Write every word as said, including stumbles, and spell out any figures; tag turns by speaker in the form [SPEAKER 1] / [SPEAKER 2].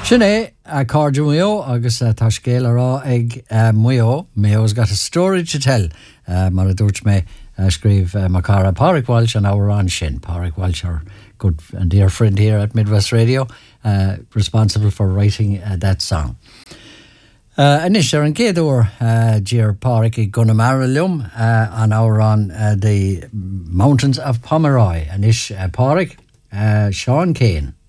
[SPEAKER 1] Sinné a cardú muo agus uh, tá scéal ará ag uh, muo. Mayo's got a story to tell. Uh, mar a dúirt mé uh, scríb uh, Macara Pádraig Walsh an hour on sin. Pádraig Walsh, our good and dear friend here at Midwest Radio, uh, responsible for writing uh, that song. Uh, Anis ar an céadúir uh, Dear Pádraig i Gunamara Lium uh, an hour on uh, the mountains of Pomeroy. Anis uh, Pádraig, uh, Sean Kane.